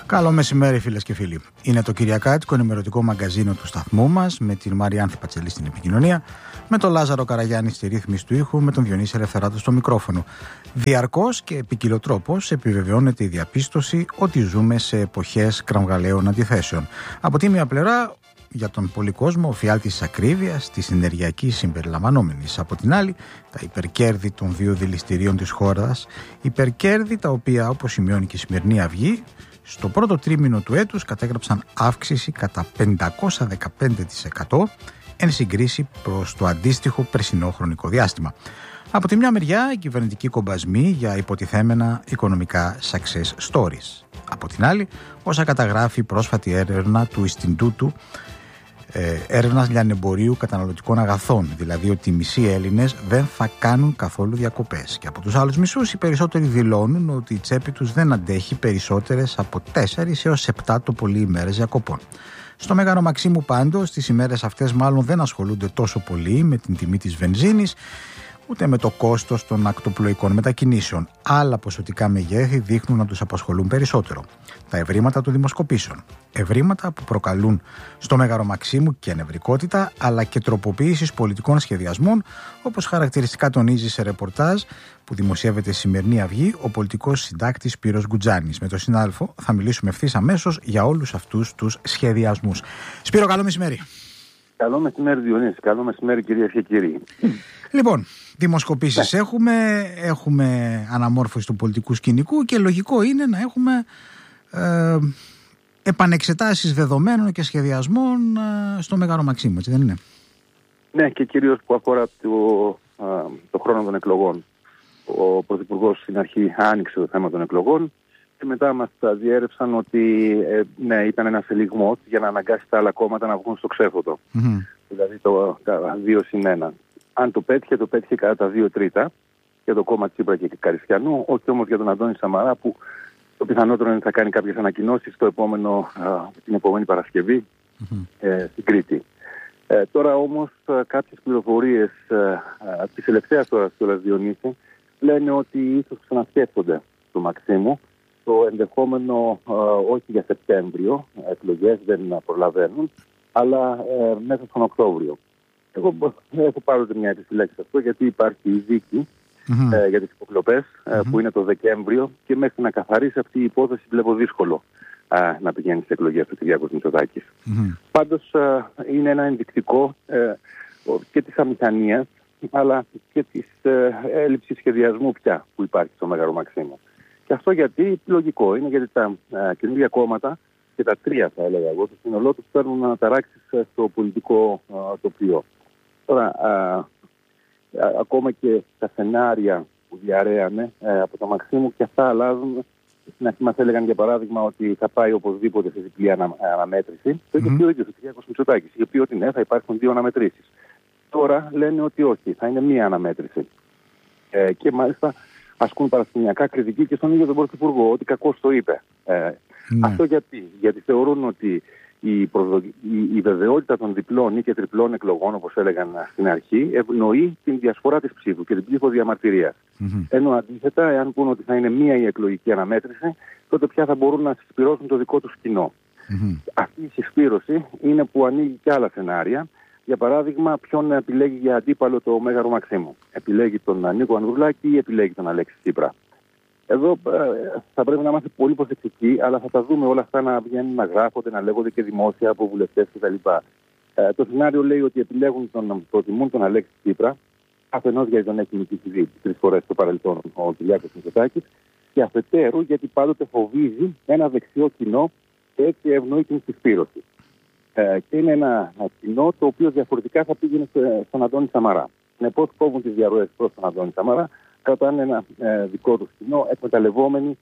Καλό μεσημέρι, φίλες και φίλοι. Είναι το Κυριακάτικο ενημερωτικό μαγκαζίνο του σταθμού μας, με την Μαριάνθη Πατσελή στην επικοινωνία, με τον Λάζαρο Καραγιάννη στη ρύθμιση του ήχου, με τον Διονύση Ελευθεράτο στο μικρόφωνο. Διαρκώς και ποικιλοτρόπως επιβεβαιώνεται η διαπίστωση ότι ζούμε σε εποχές κραυγαλαίων αντιθέσεων. Από τη μία πλευρά, για τον πολύ κόσμο, ο φιάλτης της ακρίβειας, της ενεργειακής συμπεριλαμβανόμενης. Από την άλλη, τα υπερκέρδη των δύο δηληστηρίων της χώρας, υπερκέρδη τα οποία, όπως σημειώνει και η σημερινή Αυγή, στο πρώτο τρίμηνο του έτους κατέγραψαν αύξηση κατά 515% εν συγκρίση προς το αντίστοιχο περσινό χρονικό διάστημα. Από τη μια μεριά, οι κυβερνητικοί κομπασμοί για υποτιθέμενα οικονομικά success stories. Από την άλλη, όσα καταγράφει η πρόσφατη έρευνα του Ινστιτούτου Έρευνας Λιανεμπορίου Καταναλωτικών Αγαθών, δηλαδή ότι οι μισοί Έλληνες δεν θα κάνουν καθόλου διακοπές. Και από τους άλλους μισούς, οι περισσότεροι δηλώνουν ότι η τσέπη τους δεν αντέχει περισσότερες από 4 έως 7 το πολύ ημέρες διακοπών. Στο Μέγαρο Μαξίμου πάντως, τις ημέρες αυτές μάλλον δεν ασχολούνται τόσο πολύ με την τιμή της βενζίνης, ούτε με το κόστος των ακτοπλοϊκών μετακινήσεων. Άλλα ποσοτικά μεγέθη δείχνουν να τους απασχολούν περισσότερο. Τα ευρήματα των δημοσκοπήσεων. Ευρήματα που προκαλούν στο Μέγαρο Μαξίμου και νευρικότητα, αλλά και τροποποίησης πολιτικών σχεδιασμών, όπως χαρακτηριστικά τονίζει σε ρεπορτάζ που δημοσιεύεται στη σημερινή Αυγή ο πολιτικός συντάκτης Σπύρος Γκουτζάνης. Με τον συνάδελφο θα μιλήσουμε ευθύς αμέσως για όλους αυτούς τους σχεδιασμούς. Σπύρο, καλό μεσημέρι. Καλό μεσημέρι, Διονύση. Καλό μεσημέρι, κυρίες και κύριοι. Λοιπόν, δημοσκοπήσεις έχουμε αναμόρφωση του πολιτικού σκηνικού και λογικό είναι να έχουμε επανεξετάσεις δεδομένων και σχεδιασμών στο Μέγαρο Μαξίμου, έτσι δεν είναι? Ναι, και κυρίως που αφορά το χρόνο των εκλογών. Ο Πρωθυπουργός στην αρχή άνοιξε το θέμα των εκλογών και μετά μας διέρευσαν ότι ναι, ήταν ένας ελιγμός για να αναγκάσει τα άλλα κόμματα να βγουν στο ξέφωτο. Δηλαδή το 2-1. Αν το πέτυχε κατά τα 2/3 για το κόμμα Τσίπρα και Καριστιανού, όχι όμως για τον Αντώνη Σαμαρά, που το πιθανότερο είναι ότι θα κάνει κάποιες ανακοινώσεις την επόμενη Παρασκευή στην Κρήτη. Τώρα όμως κάποιες πληροφορίες της τελευταίας ώρας του Διονύση λένε ότι ίσως ξανασκέφτονται το Μαξίμου το ενδεχόμενο όχι για Σεπτέμβριο, εκλογές δεν προλαβαίνουν, αλλά μέσα στον Οκτώβριο. Εγώ έχω πάρει μια επιφυλάξη σε αυτό, γιατί υπάρχει η δίκη για τις υποκλοπές που είναι το Δεκέμβριο και μέχρι να καθαρίσει αυτή η υπόθεση βλέπω δύσκολο να πηγαίνει στις εκλογές του Κυριάκος Μητσοτάκης. Πάντως είναι ένα ενδεικτικό και της αμηχανίας αλλά και της έλλειψης σχεδιασμού πια που υπάρχει στο Μέγαρο Μαξίμου. Και αυτό γιατί λογικό είναι, γιατί τα καινούργια κόμματα και τα τρία, θα έλεγα εγώ, το σύνολό τους παίρνουν αναταράξεις στο πολιτικό τοπίο. Τώρα, ακόμα και τα σενάρια που διαρρέανε από το Μαξίμου και αυτά αλλάζουν. Στην αρχή μας έλεγαν, για παράδειγμα, ότι θα πάει οπωσδήποτε σε διπλή αναμέτρηση. Το είχε πει ο ίδιος ο Κυριάκος Μητσοτάκης. Είχε πει ότι ναι, θα υπάρχουν 2 αναμετρήσεις. Τώρα λένε ότι όχι, θα είναι μία αναμέτρηση. Και μάλιστα ασκούν παρασκηνιακά κριτική και στον ίδιο τον Πρωθυπουργό, ότι κακώς το είπε. Αυτό γιατί θεωρούν ότι η βεβαιότητα των διπλών ή και τριπλών εκλογών, όπως έλεγαν στην αρχή, ευνοεί την διασπορά της ψήφου και την ψηφοδιαμαρτυρία. Ενώ αντίθετα, εάν πούνε ότι θα είναι μία η εκλογική αναμέτρηση, τότε πια θα μπορούν να συσπυρώσουν το δικό τους κοινό. Αυτή η συσπήρωση είναι που ανοίγει και άλλα σενάρια. Για παράδειγμα, ποιον επιλέγει για αντίπαλο το Μέγαρο Μαξίμου? Επιλέγει τον Νίκο Ανδρουλάκη ή επιλέγει τον Αλέξη Τσίπρα? Εδώ θα πρέπει να είμαστε πολύ προσεκτικοί, αλλά θα τα δούμε όλα αυτά να βγαίνουν, να γράφονται, να λέγονται και δημόσια από βουλευτές κτλ. Το σενάριο λέει ότι προτιμούν τον Αλέξη Τσίπρα, αφενός γιατί τον έχει νικήσει 3 φορές στο παρελθόν ο Κυριάκος Μητσοτάκης, και αφετέρου γιατί πάντοτε φοβίζει ένα δεξιό κοινό και έτσι ευνοεί την συσπήρωση. Και είναι ένα κοινό το οποίο διαφορετικά θα πήγαινε στον Αντώνη Σαμαρά. Συνεπώς κόβουν τις διαρροές προς τον Αντώνη Σαμαρά, κρατάνε ένα δικό του κοινό, εκμεταλλευόμενοι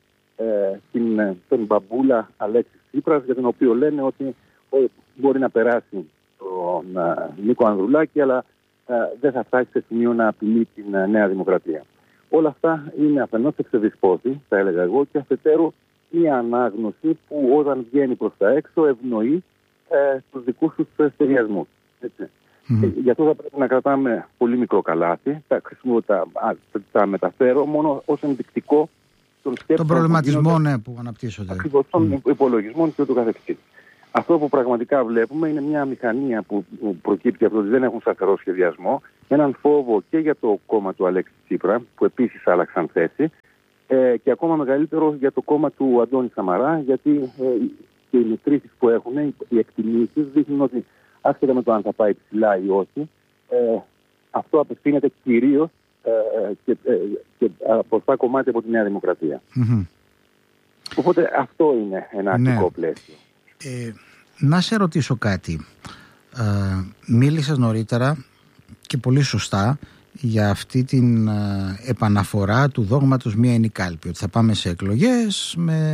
τον μπαμπούλα Αλέξη Τσίπρας, για τον οποίο λένε ότι μπορεί να περάσει τον Νίκο Ανδρουλάκη, αλλά δεν θα φτάσει σε σημείο να απειλεί την Νέα Δημοκρατία. Όλα αυτά είναι αφενός εξεδισπότη, θα έλεγα εγώ, και αφετέρου μια ανάγνωση που όταν βγαίνει προς τα έξω ευνοεί στους δικούς τους σχεδιασμούς. Γι' αυτό θα πρέπει να κρατάμε πολύ μικρό καλάθι. Τα μεταφέρω μόνο ως ενδεικτικό των σκέψεων. Τον προβληματισμό που αναπτύσσονται. Ακριβώς, των υπολογισμών και ούτω καθεξής. Αυτό που πραγματικά βλέπουμε είναι μια μηχανία που προκύπτει από το ότι δεν έχουν σταθερό σχεδιασμό, έναν φόβο και για το κόμμα του Αλέξη Τσίπρα, που επίσης άλλαξαν θέση, και ακόμα μεγαλύτερο για το κόμμα του Αντώνη Σαμαρά, γιατί και οι μετρήσεις που έχουν, οι εκτιμήσεις δείχνουν ότι άσχετα με το αν θα πάει ψηλά ή όχι, αυτό απευθύνεται κυρίως και από αυτά κομμάτια από τη Νέα Δημοκρατία. Mm-hmm. Οπότε αυτό είναι ένα αρχικό πλαίσιο. Να σε ρωτήσω κάτι. Μίλησες νωρίτερα και πολύ σωστά για αυτή την επαναφορά του δόγματος μία είναι η κάλπη, ότι θα πάμε σε εκλογές,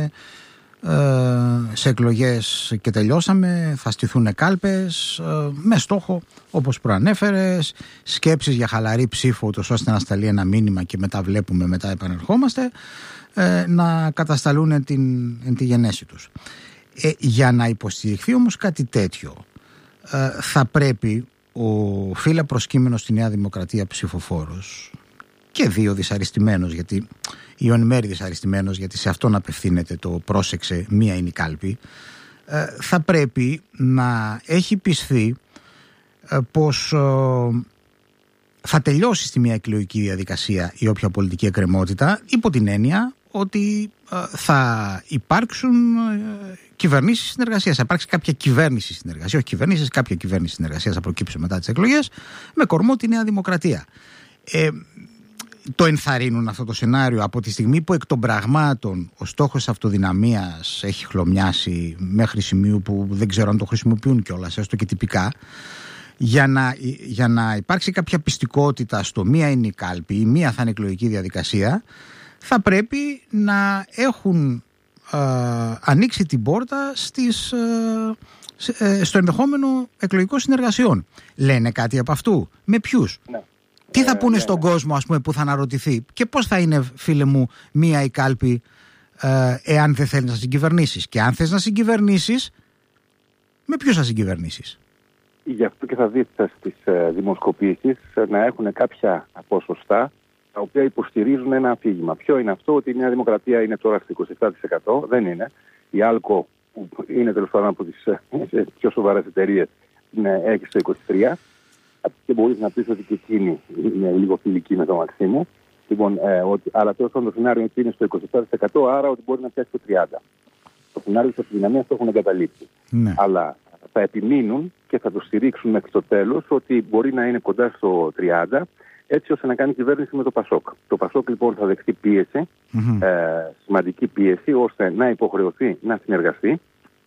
σε εκλογές και τελειώσαμε, θα στηθούν κάλπες, με στόχο, όπως προανέφερες, σκέψεις για χαλαρή ψήφο, ούτως ώστε να σταλεί ένα μήνυμα και μετά βλέπουμε, μετά επανερχόμαστε, να κατασταλούν τη γενέση τους. Για να υποστηριχθεί όμως κάτι τέτοιο, θα πρέπει ο φύλλα προσκύμενος στη Νέα Δημοκρατία ψηφοφόρος και δύο δυσαρεστημένος, γιατί ή εν μέρει δυσαρεστημένος, γιατί σε αυτόν απευθύνεται το πρόσεξε, μία είναι η κάλπη, θα πρέπει να έχει πιστεί πως θα τελειώσει στη μία εκλογική διαδικασία η όποια πολιτική εκκρεμότητα, υπό την έννοια ότι θα υπάρξουν κυβερνήσεις συνεργασίας. Θα υπάρξει κάποια κυβέρνηση συνεργασίας, όχι κυβερνήσεις, κάποια κυβέρνηση συνεργασίας θα προκύψει μετά τις εκλογές, με κορμό τη Νέα Δημοκρατία. Το ενθαρρύνουν αυτό το σενάριο από τη στιγμή που εκ των πραγμάτων ο στόχος αυτοδυναμίας έχει χλωμιάσει μέχρι σημείου που δεν ξέρω αν το χρησιμοποιούν κιόλας, έστω και τυπικά, για να υπάρξει κάποια πιστικότητα στο μία είναι η κάλπη, η μία θα είναι εκλογική διαδικασία, θα πρέπει να έχουν ανοίξει την πόρτα στο ενδεχόμενο εκλογικών συνεργασιών. Λένε κάτι από αυτού? Με ποιους? Ναι. Τι θα πούνε στον κόσμο, ας πούμε, που θα αναρωτηθεί? Και πώς θα είναι, φίλε μου, μία η κάλπη εάν δεν θέλεις να συγκυβερνήσεις? Και αν θες να συγκυβερνήσεις, με ποιους θα συγκυβερνήσεις? Γι' αυτό και θα δείτε στις δημοσκοπήσεις να έχουν κάποια ποσοστά τα οποία υποστηρίζουν ένα αφήγημα. Ποιο είναι αυτό? Ότι η Νέα Δημοκρατία είναι τώρα στο 27%. Δεν είναι. Η Άλκο, που είναι τέλος πάντων από τις πιο σοβαρές εταιρείες, έχει στο 23%. Και μπορείς να πεις ότι και εκείνη είναι λίγο φιλική με το Μαξίμου. Λοιπόν, αλλά τέλος πάντων το σενάριο είναι στο 27%, άρα ότι μπορεί να πιάσει το 30%. Το σενάριο της επιδυναμίας το έχουν εγκαταλείψει. Ναι. Αλλά θα επιμείνουν και θα το στηρίξουν μέχρι το τέλος ότι μπορεί να είναι κοντά στο 30%, έτσι ώστε να κάνει κυβέρνηση με το ΠΑΣΟΚ. Το ΠΑΣΟΚ λοιπόν θα δεχτεί πίεση, σημαντική πίεση, ώστε να υποχρεωθεί να συνεργαστεί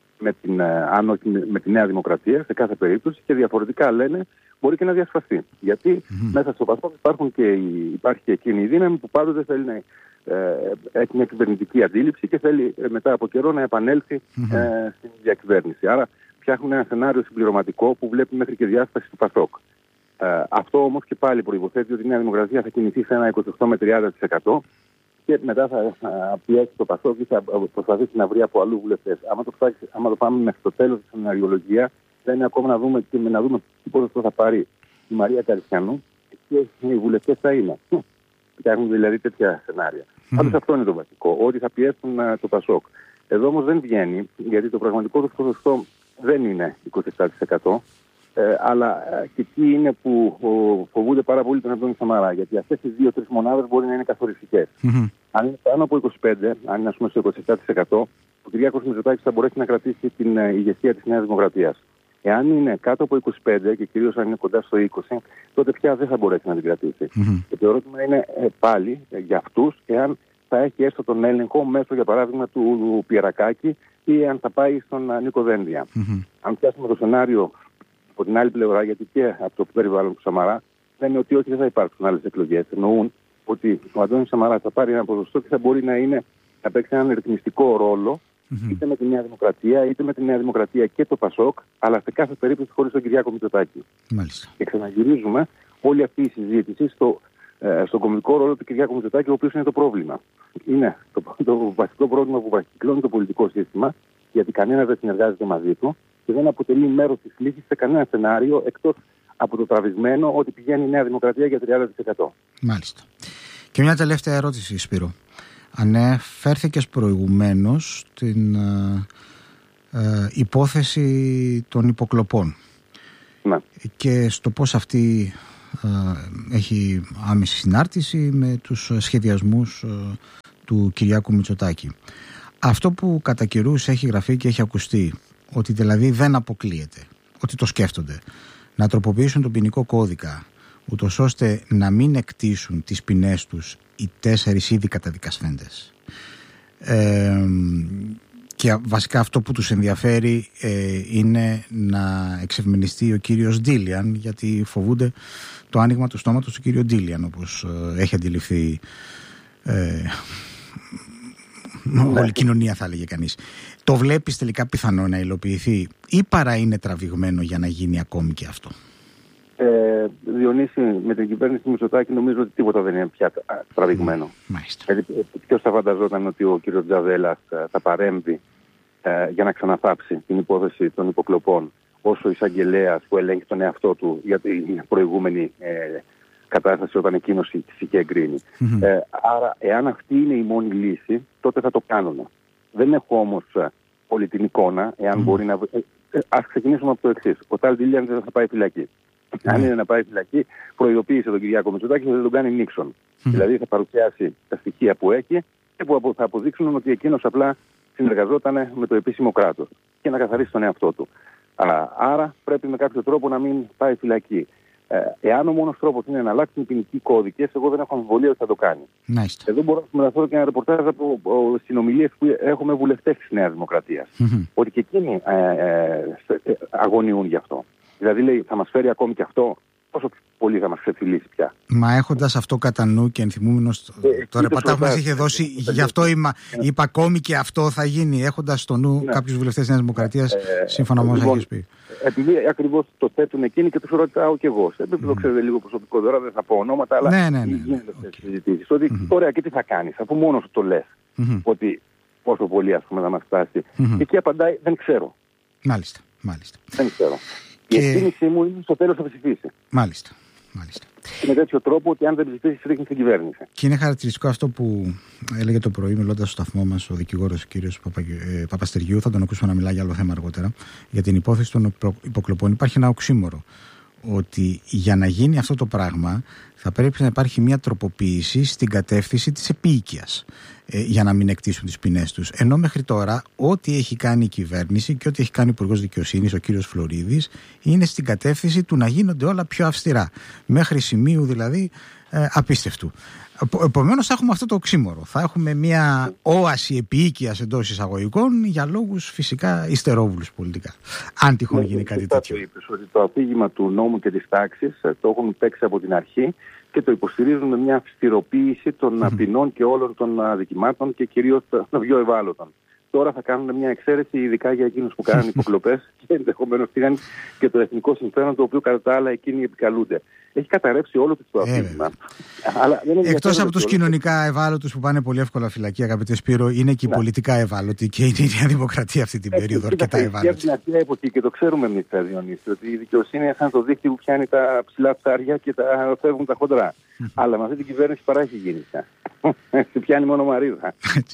με τη Νέα Δημοκρατία σε κάθε περίπτωση, και διαφορετικά λένε μπορεί και να διασπαστεί. Γιατί μέσα στο ΠΑΣΟΚ υπάρχει και εκείνη η δύναμη που πάντοτε θέλει να έχει μια κυβερνητική αντίληψη και θέλει μετά από καιρό να επανέλθει στην διακυβέρνηση. Άρα φτιάχνουν ένα σενάριο συμπληρωματικό που βλέπει μέχρι και διάσπαση του ΠΑΣΟΚ. Αυτό όμως και πάλι προϋποθέτει ότι η Νέα Δημοκρατία θα κινηθεί σε ένα 28 με 30% και μετά θα πιέσει το ΠΑΣΟΚ και θα προσπαθήσει να βρει από αλλού βουλευτές. Άμα το πάμε μέχρι το τέλος της σεναριολογίας, δεν είναι ακόμα να δούμε τι ποσοστό θα πάρει η Μαρία Καριστιανού και οι βουλευτές θα είναι. Φτιάχνουν δηλαδή τέτοια σενάρια. Πάντως αυτό είναι το βασικό, ότι θα πιέσουν το ΠΑΣΟΚ. Εδώ όμως δεν βγαίνει, γιατί το πραγματικό του ποσοστό δεν είναι 27%. Αλλά και εκεί είναι που φοβούνται πάρα πολύ τον Αντώνη Σαμαρά, γιατί αυτές οι 2-3 μονάδες μπορεί να είναι καθοριστικές. Αν είναι πάνω από 25%, αν είναι ας πούμε στο 27%, ο Κυριάκος Μητσοτάκης θα μπορέσει να κρατήσει την ηγεσία της Νέας Δημοκρατίας. Εάν είναι κάτω από 25% και κυρίως αν είναι κοντά στο 20%, τότε πια δεν θα μπορέσει να την κρατήσει. Και το ερώτημα είναι πάλι για αυτούς, εάν θα έχει έστω τον έλεγχο μέσω, για παράδειγμα, του Πιερακάκη ή αν θα πάει στον Νίκο Δένδια. Αν πιάσουμε το σενάριο από την άλλη πλευρά, γιατί και από το περιβάλλον του Σαμαρά λένε ότι όχι, δεν θα υπάρξουν άλλες εκλογές. Εννοούν ότι ο Αντώνης Σαμαράς θα πάρει ένα ποσοστό και θα μπορεί να παίξει έναν ρυθμιστικό ρόλο είτε με τη Νέα Δημοκρατία, είτε με τη Νέα Δημοκρατία και το ΠΑΣΟΚ, αλλά σε κάθε περίπτωση χωρίς τον Κυριάκο Μητσοτάκη. Και ξαναγυρίζουμε όλη αυτή η συζήτηση στον κομβικό ρόλο του Κυριάκου Μητσοτάκη, ο οποίος είναι το πρόβλημα. Είναι το βασικό πρόβλημα που βαχυκλώνει το πολιτικό σύστημα, γιατί κανένα δεν συνεργάζεται μαζί του και δεν αποτελεί μέρος της λύσης σε κανένα σενάριο, εκτός από το τραβηγμένο ότι πηγαίνει η Νέα Δημοκρατία για 30%. Μάλιστα. Και μια τελευταία ερώτηση, Σπύρο. Ανέφερθηκες προηγουμένως στην υπόθεση των υποκλοπών. Ναι. Και στο πώς αυτή έχει άμεση συνάρτηση με τους σχεδιασμούς του Κυριάκου Μητσοτάκη. Αυτό που κατά καιρούς έχει γραφεί και έχει ακουστεί, ότι δηλαδή δεν αποκλείεται, ότι το σκέφτονται, να τροποποιήσουν τον ποινικό κώδικα, ούτως ώστε να μην εκτίσουν τις ποινές τους οι 4 ήδη καταδικασμένες. Και βασικά αυτό που τους ενδιαφέρει είναι να εξευμενιστεί ο κύριος Ντίλιαν, γιατί φοβούνται το άνοιγμα του στόματος του κύριου Ντίλιαν, όπως έχει αντιληφθεί όλη η κοινωνία, θα έλεγε κανείς. Το βλέπεις τελικά πιθανό να υλοποιηθεί ή παρά είναι τραβηγμένο για να γίνει ακόμη και αυτό? Διονύση, με την κυβέρνηση Μητσοτάκη νομίζω ότι τίποτα δεν είναι πια τραβηγμένο. Δηλαδή, ποιος θα φανταζόταν ότι ο κύριος Τζαβέλας θα παρέμβει για να ξαναθάψει την υπόθεση των υποκλοπών, όσο εισαγγελέας που ελέγχει τον εαυτό του για την προηγούμενη κατάσταση όταν εκείνος είχε εγκρίνει. Άρα, εάν αυτή είναι η μόνη λύση, τότε θα το κάνουν. Δεν έχω όμως όλη την εικόνα, εάν μπορεί να. Ας ξεκινήσουμε από το εξής. Ο Τάλ Ντίλιαν δεν θα πάει φυλακή. Αν είναι να πάει φυλακή, προειδοποίησε τον Κυριάκο Μητσοτάκη ότι θα τον κάνει Νίξον. Δηλαδή θα παρουσιάσει τα στοιχεία που έχει και που θα αποδείξουν ότι εκείνος απλά συνεργαζόταν με το επίσημο κράτος και να καθαρίσει τον εαυτό του. Άρα πρέπει με κάποιο τρόπο να μην πάει φυλακή. Εάν ο μόνος τρόπος είναι να αλλάξουν οι ποινικοί κώδικες, εγώ δεν έχω αμφιβολία ότι θα το κάνει. Εδώ μπορώ να μεταφέρω και ένα ρεπορτάζ από συνομιλίες που έχουμε βουλευτές της Νέας Δημοκρατίας. Ότι και εκείνοι αγωνιούν γι' αυτό. Δηλαδή λέει, θα μας φέρει ακόμη και αυτό, πόσο πολύ θα μας ξεφυλίσει πια. Μα έχοντας αυτό κατά νου και ενθυμούμενος το ρεπορτάζ που μας είχε δώσει, γι' αυτό είπα ακόμη και αυτό θα γίνει, έχοντας στο νου κάποιους βουλευτές της Νέας Δημοκρατίας, σύμφωνα με όσα έχεις πει. Επειδή ακριβώς το θέτουν εκείνοι και τους ρωτάω κι εγώ. Σε επίπεδο ξέρετε λίγο προσωπικό τώρα, δεν θα πω ονόματα, αλλά γίνονται αυτές τις συζητήσεις. Ότι ωραία, και τι θα κάνεις, αφού μόνος το λες, ότι πόσο πολύ ας πούμε θα μας φτάσει. Και εκεί απαντάει, δεν ξέρω. Μάλιστα. Δεν ξέρω. Η εκτίμησή μου είναι στο τέλος θα ψηφίσει. Μάλιστα. Και με τέτοιο τρόπο ότι αν δεν ψηφίσει, ρίχνει την κυβέρνηση. Και είναι χαρακτηριστικό αυτό που έλεγε το πρωί, μιλώντας στο σταθμό μας, ο δικηγόρος κ. Παπαστεργίου. Θα τον ακούσουμε να μιλάει για άλλο θέμα αργότερα. Για την υπόθεση των υποκλοπών υπάρχει ένα οξύμορο. Ότι για να γίνει αυτό το πράγμα θα πρέπει να υπάρχει μια τροποποίηση στην κατεύθυνση της επίοικιας για να μην εκτίσουν τις ποινές τους. Ενώ μέχρι τώρα ό,τι έχει κάνει η κυβέρνηση και ό,τι έχει κάνει ο Υπουργός Δικαιοσύνης, ο κύριος Φλωρίδης, είναι στην κατεύθυνση του να γίνονται όλα πιο αυστηρά. Μέχρι σημείου δηλαδή απίστευτου. Επομένως θα έχουμε αυτό το οξύμορο. Θα έχουμε μια όαση επίοικιας εντός εισαγωγικών για λόγους φυσικά υστερόβουλους πολιτικά. Αν τυχόν γίνει κάτι τέτοιο. Το είπες, ότι το αφήγημα του νόμου και της τάξης το έχουν παίξει από την αρχή και το υποστηρίζουν με μια αυστηροποίηση των ποινών και όλων των αδικημάτων και κυρίως των πιο ευάλωτων. Τώρα θα κάνουν μια εξαίρεση ειδικά για εκείνους που κάνουν υποκλοπές και ενδεχομένως πήγαν και το εθνικό συμφέρον, το οποίο κατά τα άλλα εκείνοι επικαλούνται. Έχει καταρρεύσει όλο το αφήγημα. Εκτός από τους κοινωνικά ευάλωτους που πάνε πολύ εύκολα φυλακή, αγαπητέ Σπύρο, είναι και οι πολιτικά ευάλωτοι και είναι η Νέα Δημοκρατία αυτή την περίοδο αρκετά ευάλωτη. Είναι αυτή εποχή και το ξέρουμε εμείς, Διονύση, ότι η δικαιοσύνη σαν το δίχτυ που πιάνει τα ψηλά ψάρια και τα φεύγουν τα χοντρά. Αλλά με αυτή την κυβέρνηση παρά έχει γίνει. Σε πιάνει μόνο μαρίδα.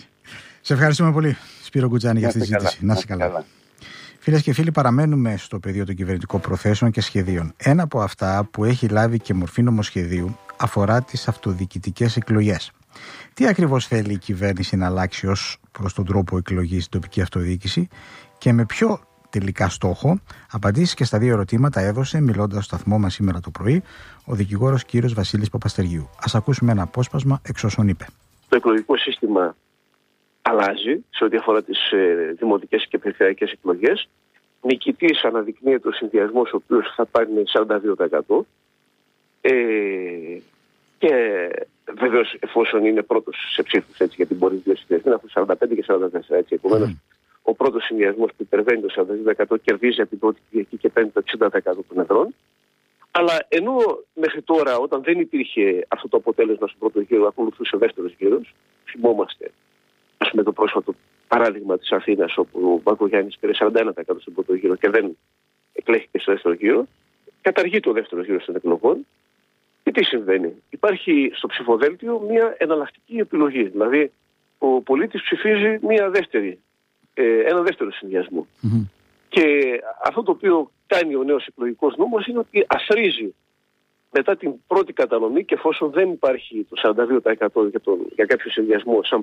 Σε ευχαριστούμε πολύ, Σπύρο Κουτζάνη, για αυτή τη συζήτηση. Να είσαι καλά. Φίλες και φίλοι, παραμένουμε στο πεδίο των κυβερνητικών προθέσεων και σχεδίων. Ένα από αυτά που έχει λάβει και μορφή νομοσχεδίου αφορά τις αυτοδιοικητικές εκλογές. Τι ακριβώς θέλει η κυβέρνηση να αλλάξει ως προς τον τρόπο εκλογής στην τοπική αυτοδιοίκηση και με ποιο τελικά στόχο? Απαντήσεις και στα δύο ερωτήματα έδωσε, μιλώντας στο σταθμό μας σήμερα το πρωί, ο δικηγόρος κύριος Βασίλης Παπαστεργίου. Ας ακούσουμε ένα απόσπασμα εξ όσων είπε. Το εκλογικό σύστημα αλλάζει σε ό,τι αφορά τις δημοτικές και περιφερειακές εκλογές. Νικητής αναδεικνύεται ο συνδυασμός, ο οποίος θα πάρει 42%. Και βεβαίως εφόσον είναι πρώτος σε ψήφους, έτσι, γιατί μπορεί να συνδυαστεί, να έχουν 45 και 44%. Έτσι. Επομένως, ο πρώτος συνδυασμός που υπερβαίνει το 42% κερδίζει από την πρώτη Κυριακή και παίρνει το 60% των εδρών. Αλλά ενώ μέχρι τώρα, όταν δεν υπήρχε αυτό το αποτέλεσμα στον πρώτο γύρο, ακολουθούσε ο δεύτερος γύρος, θυμόμαστε με το πρόσφατο παράδειγμα της Αθήνας, όπου ο Μπακογιάννης πήρε 41% στον πρώτο γύρο και δεν εκλέχθηκε στο δεύτερο γύρο, καταργεί το δεύτερο γύρο των εκλογών. Και τι συμβαίνει? Υπάρχει στο ψηφοδέλτιο μια εναλλακτική επιλογή. Δηλαδή, ο πολίτης ψηφίζει ένα δεύτερο συνδυασμό. Και αυτό το οποίο κάνει ο νέος εκλογικός νόμος είναι ότι ασρίζει μετά την πρώτη κατανομή, και εφόσον δεν υπάρχει το 42% για κάποιο συνδυασμό σαν